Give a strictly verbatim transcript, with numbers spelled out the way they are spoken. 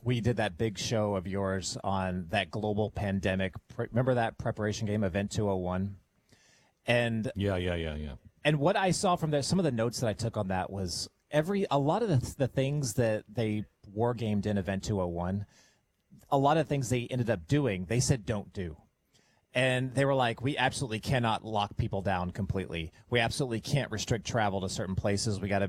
we did that big show of yours on that global pandemic. Remember that preparation game, Event two oh one? And yeah, yeah, yeah, yeah. And what I saw from there, some of the notes that I took on that was every a lot of the, the things that they war gamed in Event two oh one, a lot of things they ended up doing, they said don't do. And they were like, we absolutely cannot lock people down completely. We absolutely can't restrict travel to certain places. We got to